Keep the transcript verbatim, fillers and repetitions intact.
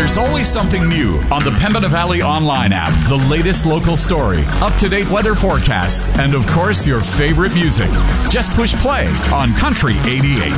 There's always something new on the Pembina Valley Online app. The latest local story, up-to-date weather forecasts, and of course, your favorite music. Just push play on Country eighty-eight.